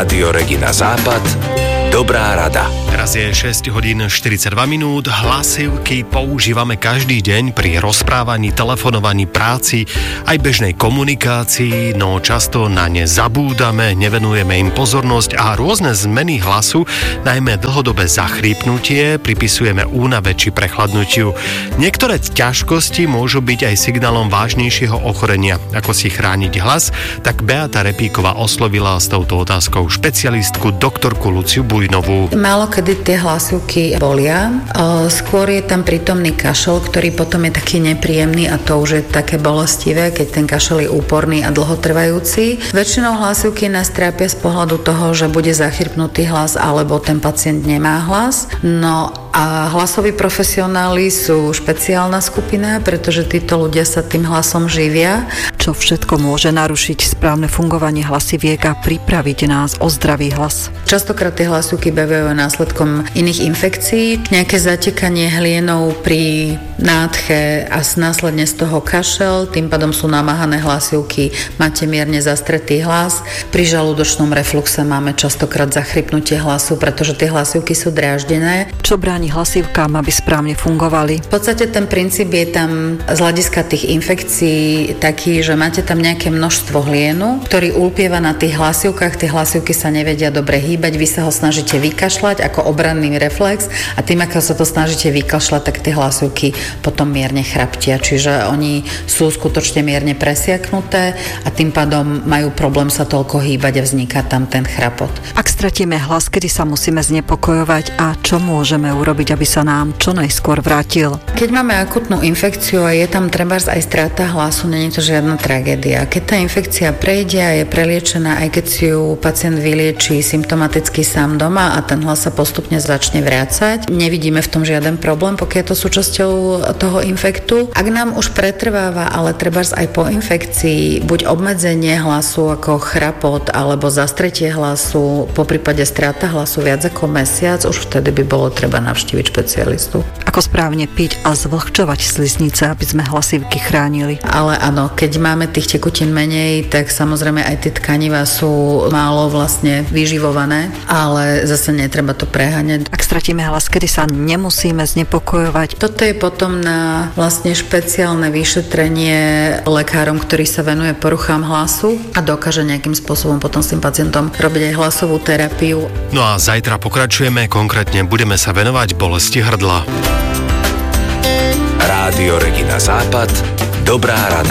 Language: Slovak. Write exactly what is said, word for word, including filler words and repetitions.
Rádio Regina Západ. Dobrá rada. Teraz je šesť hodín štyridsaťdva minút. Hlasivky používame každý deň pri rozprávaní, telefonovaní, práci, aj bežnej komunikácii, no často na ne zabúdame, nevenujeme im pozornosť a rôzne zmeny hlasu, najmä dlhodobé zachrípnutie, pripisujeme únave či prechladnutiu. Niektoré ťažkosti môžu byť aj signálom vážnejšieho ochorenia. Ako si chrániť hlas? Tak Beata Repíková oslovila s touto otázkou špecialistku doktorku Luciu Bujnovú. Málo kedy tie hlasivky bolia. Skôr je tam prítomný kašel, ktorý potom je taký nepríjemný a to už je také bolestivé, keď ten kašel je úporný a dlhotrvajúci. Väčšinou hlasivky nás trápia z pohľadu toho, že bude zachrypnutý hlas alebo ten pacient nemá hlas. No a hlasoví profesionáli sú špeciálna skupina, pretože títo ľudia sa tým hlasom živia. Čo všetko môže narušiť správne fungovanie hlasiviek a pripraviť nás o zdravý hlas? Častokrát tie hlasivky bývajú následkom iných infekcií, nejaké zatekanie hlienov pri nádche a následne z toho kašel, tým pádom sú namáhané hlasivky, máte mierne zastretý hlas. Pri žalúdočnom refluxe máme častokrát zachrypnutie hlasu, pretože tie hlasivky sú dráždené. Čo bráni hlasivkám, aby správne fungovali? V podstate ten princíp je tam z hľadiska tých infekcií taký, že máte tam nejaké množstvo hlienu, ktorý ulpieva na tých hlasivkách, tie hlasivky sa nevedia dobre hýbať, vy sa ho snažíte vykašľať ako obranný reflex a tým, ako sa to snažíte vykašľať, tak tie hlasivky potom mierne chraptia, čiže oni sú skutočne mierne presiaknuté a tým pádom majú problém sa toľko hýbať a vzniká tam ten chrapot. Ak stratíme hlas, kedy sa musíme znepokojovať a čo môžeme urobiť, aby sa nám čo najskôr vrátil? Keď máme akutnú infekciu a je tam trebárs aj strata hlasu, nie je to žiadna tragédia. Keď tá infekcia prejde a je preliečená, aj keď si ju pacient vylieči symptomaticky sám doma a ten hlas sa postupne začne vrácať, nevidíme v tom žiaden problém, pokiaľ je to súčasťou toho infektu. Ak nám už pretrváva, ale trebárs aj po infekcii, buď obmedzenie hlasu ako chrapot alebo zastretie hlasu, po prípade strata hlasu viac ako mesiac, už vtedy by bolo treba navštíviť špecialistu. Ako správne piť a zvlhčovať sliznice, aby sme hlasivky chránili? Ale áno, keď máme tých tekutín menej, tak samozrejme aj tie tkanivá sú málo vlastne vyživované, ale zase netreba to preháňať. Ak stratíme hlas, kedy sa nemusíme znepokojovať? Toto je potom na vlastne špeciálne vyšetrenie lekárom, ktorý sa venuje poruchám hlasu a dokáže nejakým spôsobom potom s tým pacientom robiť aj hlasovú terapiu. No a zajtra pokračujeme, konkrétne budeme sa venovať bolesti hrdla. Rádio Regina Západ. Dobrá rada.